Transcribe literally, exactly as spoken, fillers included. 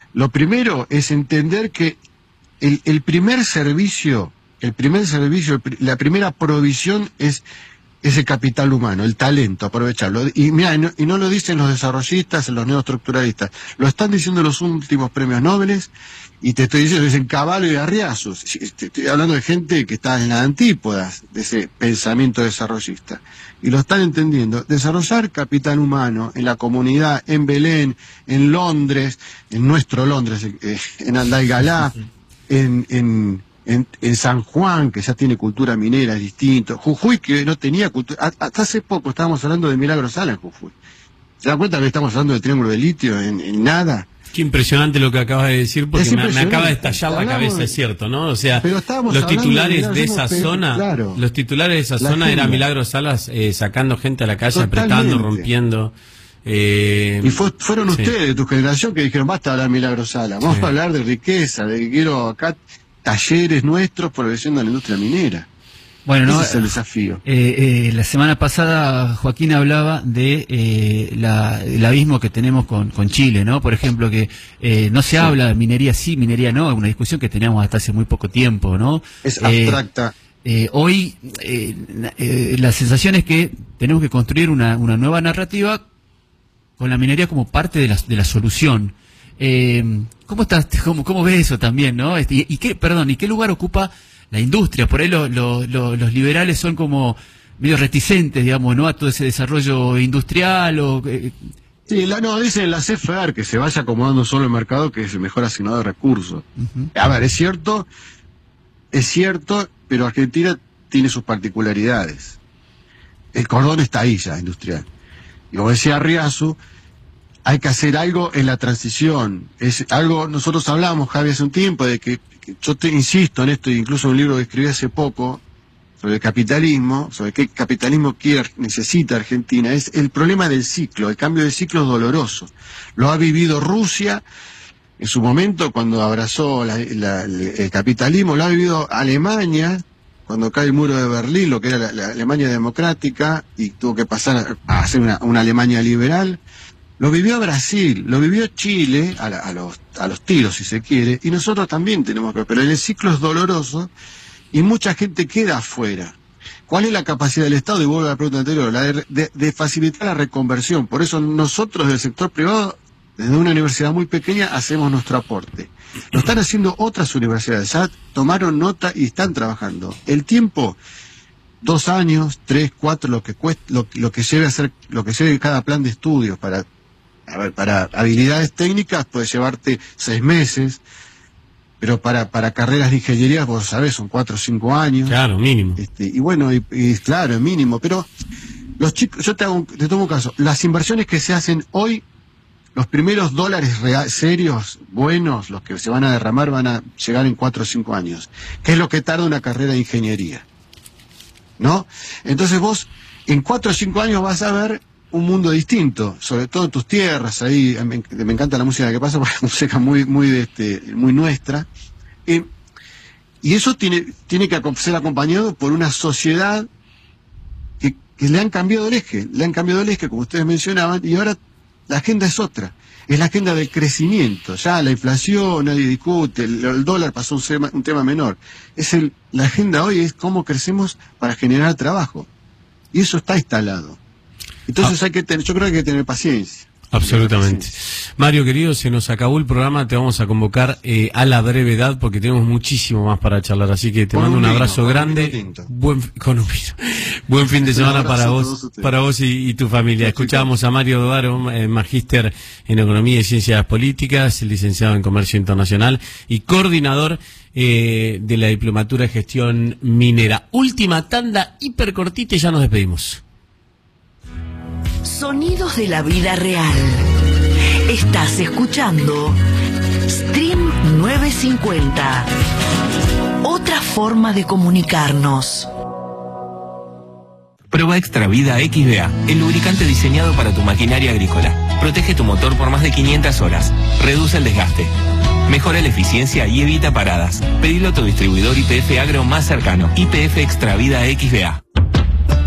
Lo primero es entender que el, el primer servicio, el primer servicio, la primera provisión es ese capital humano, el talento, aprovecharlo. Y mira, y no, y no lo dicen los desarrollistas, los neoestructuralistas, lo están diciendo los últimos premios Nobel, y te estoy diciendo, dicen Cavallo y Arriazu. Estoy hablando de gente que está en las antípodas de ese pensamiento desarrollista. Y lo están entendiendo. Desarrollar capital humano en la comunidad, en Belén, en Londres, en nuestro Londres, eh, en Andaigalá, en... en En, en San Juan, que ya tiene cultura minera, es distinto. Jujuy, que no tenía cultura. Hasta hace poco estábamos hablando de Milagro Sala en Jujuy. ¿Se dan cuenta que estamos hablando del triángulo de litio en, en nada? Qué impresionante lo que acabas de decir, porque me, me acaba de estallar la cabeza, es cierto, ¿no? O sea, los titulares de, de esa pero, zona, claro. los titulares de esa la zona era Milagro Salas eh, sacando gente a la calle, totalmente. Apretando, rompiendo. Eh, y fue, fueron sí. ustedes, de tu generación, que dijeron, basta hablar de Milagro Sala, vamos sí. a hablar de riqueza, de que quiero acá talleres nuestros progresando a la industria minera. Bueno, ese no, es el desafío. Eh, eh, la semana pasada Joaquín hablaba de eh, la, el abismo que tenemos con, con Chile, ¿no? Por ejemplo, que eh, no se sí. habla de minería sí, minería no, es una discusión que teníamos hasta hace muy poco tiempo, ¿no? Es abstracta. Eh, eh, hoy eh, eh, la sensación es que tenemos que construir una, una nueva narrativa con la minería como parte de la, de la solución. Eh, ¿Cómo estás? ¿Cómo, cómo ves eso también, no? Y, y qué, perdón, ¿y qué lugar ocupa la industria? Por ahí lo, lo, lo, los liberales son como medio reticentes, digamos, ¿no? A todo ese desarrollo industrial o... Eh. Sí, la, no, dicen la C F E R que se vaya acomodando solo el mercado, que es el mejor asignador de recursos. Uh-huh. A ver, es cierto, es cierto, pero Argentina tiene sus particularidades. El cordón está ahí ya, industrial. Y como decía Arriazu, hay que hacer algo en la transición. Es algo, nosotros hablamos, Javi, hace un tiempo, de que, que yo te insisto en esto, incluso en un libro que escribí hace poco, sobre el capitalismo, sobre qué capitalismo quiere, necesita Argentina, es el problema del ciclo, el cambio de ciclo es doloroso. Lo ha vivido Rusia en su momento cuando abrazó la, la, el capitalismo, lo ha vivido Alemania cuando cae el muro de Berlín, lo que era la, la Alemania democrática, y tuvo que pasar a ser una, una Alemania liberal. Lo vivió Brasil, lo vivió Chile, a, la, a, los, a los tiros si se quiere, y nosotros también tenemos que, pero el ciclo es doloroso y mucha gente queda afuera. ¿Cuál es la capacidad del Estado? Y vuelvo a la pregunta anterior, la de, de, de facilitar la reconversión. Por eso nosotros del sector privado, desde una universidad muy pequeña, hacemos nuestro aporte. Lo están haciendo otras universidades, ya tomaron nota y están trabajando. El tiempo... Dos años, tres, cuatro, lo que cueste, lo, lo que lleve a hacer, lo que lleve cada plan de estudios para, a ver, para habilidades técnicas puede llevarte seis meses, pero para, para carreras de ingeniería, vos sabés, son cuatro o cinco años. Claro, mínimo. Este, y bueno, y, y claro, es mínimo, pero los chicos, yo te hago, te tomo un caso, las inversiones que se hacen hoy, los primeros dólares real, serios, buenos, los que se van a derramar, van a llegar en cuatro o cinco años, que es lo que tarda una carrera de ingeniería. ¿No? Entonces vos en cuatro o cinco años vas a ver un mundo distinto, sobre todo en tus tierras, ahí me, me encanta la música que pasa, porque es música muy, muy, este, muy nuestra, eh, y eso tiene, tiene que ser acompañado por una sociedad que, que le han cambiado el eje, le han cambiado el eje, como ustedes mencionaban, y ahora la agenda es otra. Es la agenda del crecimiento. Ya la inflación, nadie discute, el, el dólar pasó un, sema, un tema menor. Es el, la agenda hoy es cómo crecemos para generar trabajo. Y eso está instalado. Entonces ah. hay que tener, yo creo que hay que tener paciencia. Absolutamente. Mario, querido, se nos acabó el programa, te vamos a convocar eh, a la brevedad porque tenemos muchísimo más para charlar, así que te con mando un, un abrazo vino, grande. Buen, con un vino. Buen fin de semana para vos, para vos y, y tu familia. Escuchábamos a Mario Dodaro, eh, magíster en Economía y Ciencias Políticas, licenciado en Comercio Internacional y coordinador eh, de la Diplomatura de Gestión Minera. Última tanda hiper cortita y ya nos despedimos. Sonidos de la vida real. Estás escuchando Stream novecientos cincuenta. Otra forma de comunicarnos. Prueba Extra Vida X B A, el lubricante diseñado para tu maquinaria agrícola. Protege tu motor por más de quinientas horas. Reduce el desgaste. Mejora la eficiencia y evita paradas. Pedilo a tu distribuidor Y P F Agro más cercano. Y P F Extra Vida X B A.